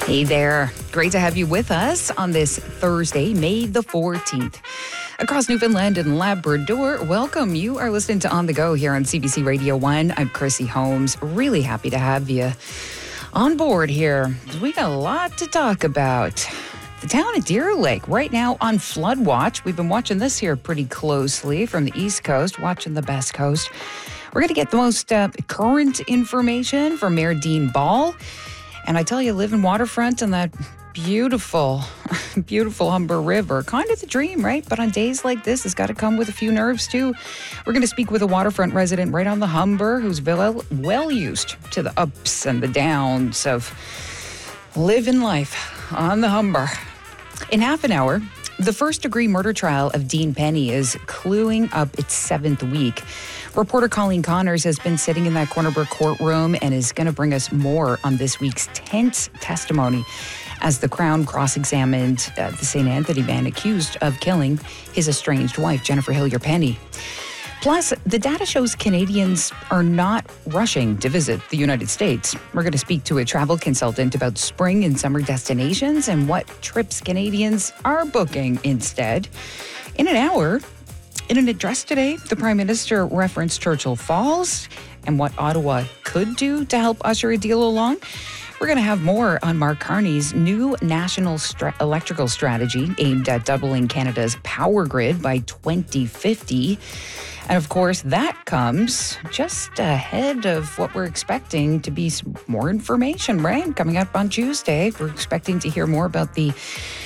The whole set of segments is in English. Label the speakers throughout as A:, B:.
A: Hey there. Great to have you with us on this Thursday, May the 14th. Across Newfoundland and Labrador, welcome. You are listening to On the Go here on CBC Radio 1. I'm Chrissy Holmes. Really happy to have you on board here. We got a lot to talk about. The town of Deer Lake right now on flood watch. We've been watching this here pretty closely from the East Coast, watching the Best Coast. We're going to get the most current information from Mayor Dean Ball. And I tell you, living waterfront on that beautiful, beautiful Humber River, kind of the dream, right? But on days like this, it's got to come with a few nerves too. We're going to speak with a waterfront resident right on the Humber who's well used to the ups and the downs of living life on the Humber. In half an hour, the first-degree murder trial of Dean Penny is cluing up its seventh week. Reporter Colleen Connors has been sitting in that Corner Brook courtroom and is going to bring us more on this week's tense testimony as the Crown cross-examined the St. Anthony man accused of killing his estranged wife, Jennifer Hillier-Penny. Plus, the data shows Canadians are not rushing to visit the United States. We're going to speak to a travel consultant about spring and summer destinations and what trips Canadians are booking instead. In an hour, in an address today, the Prime Minister referenced Churchill Falls and what Ottawa could do to help usher a deal along. We're going to have more on Mark Carney's new national electrical strategy aimed at doubling Canada's power grid by 2050. And of course, that comes just ahead of what we're expecting to be some more information, right? Coming up on Tuesday, we're expecting to hear more about the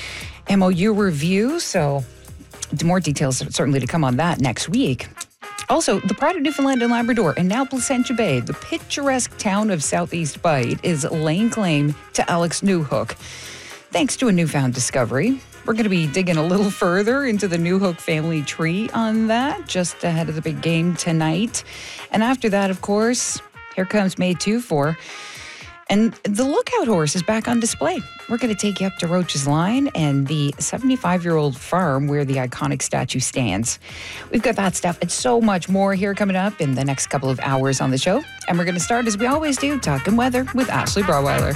A: MOU review. So more details certainly to come on that next week. Also, the pride of Newfoundland and Labrador and now Placentia Bay, the picturesque town of Southeast Bight, is laying claim to Alex Newhook, thanks to a newfound discovery. We're going to be digging a little further into the Newhook family tree on that, just ahead of the big game tonight. And after that, of course, here comes May 2-4. And the Lookout horse is back on display. We're going to take you up to Roach's Line and the 75-year-old farm where the iconic statue stands. We've got that stuff and so much more here coming up in the next couple of hours on the show. And we're going to start, as we always do, talking weather with Ashley Brauweiler.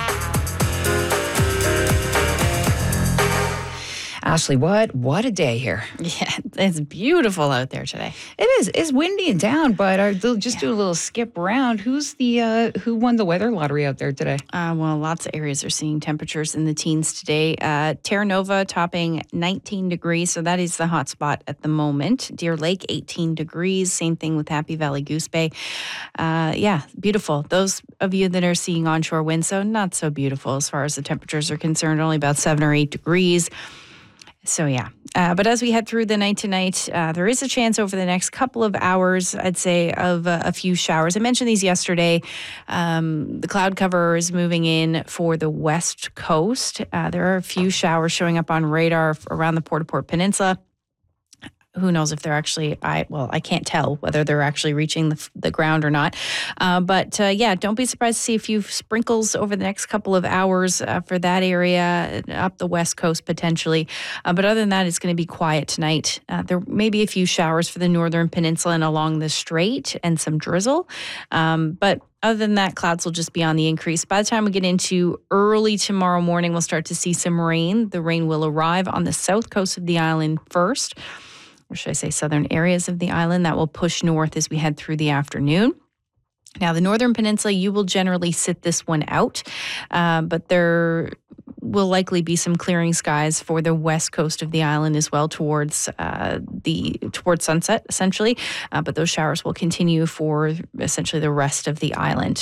A: Ashley, what a day here.
B: Yeah, it's beautiful out there today.
A: It is. It's windy in town, but they'll just do a little skip around. Who won the weather lottery out there today?
B: Well, lots of areas are seeing temperatures in the teens today. Terra Nova topping 19 degrees, so that is the hot spot at the moment. Deer Lake, 18 degrees. Same thing with Happy Valley Goose Bay. Yeah, beautiful. Those of you that are seeing onshore winds, so not so beautiful as far as the temperatures are concerned, only about 7 or 8 degrees. So, yeah. But as we head through the night tonight, there is a chance over the next couple of hours, I'd say, of a few showers. I mentioned these yesterday. The cloud cover is moving in for the west coast. There are a few showers showing up on radar around the Port-au-Port Peninsula. Who knows if they're actually, I can't tell whether they're actually reaching the ground or not. But don't be surprised to see a few sprinkles over the next couple of hours for that area, up the west coast potentially. But other than that, it's going to be quiet tonight. There may be a few showers for the northern peninsula and along the strait and some drizzle. But other than that, clouds will just be on the increase. By the time we get into early tomorrow morning, we'll start to see some rain. The rain will arrive on the south coast of the island first. Or should I say southern areas of the island. That will push north as we head through the afternoon. Now, the northern peninsula, you will generally sit this one out, but there will likely be some clearing skies for the west coast of the island as well towards sunset, essentially. But those showers will continue for essentially the rest of the island.